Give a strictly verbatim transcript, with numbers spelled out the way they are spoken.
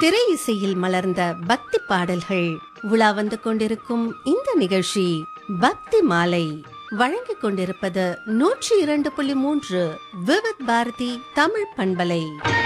திரை இசையில் மலர்ந்த பக்தி பாடல்கள் உலா வந்து கொண்டிருக்கும் இந்த நிகழ்ச்சி பக்தி மாலை. வழங்கிக் கொண்டிருப்பது நூற்றி இரண்டு புள்ளி மூன்று விவித் பாரதி தமிழ் பண்பலை.